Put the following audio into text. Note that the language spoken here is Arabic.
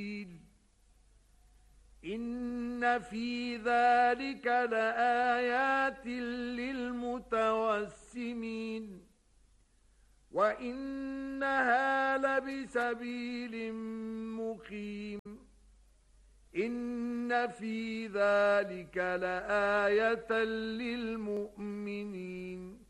إن في ذلك لآيات للمتوسمين وإنها لبسبيل مقيم إن في ذلك لآية للمؤمنين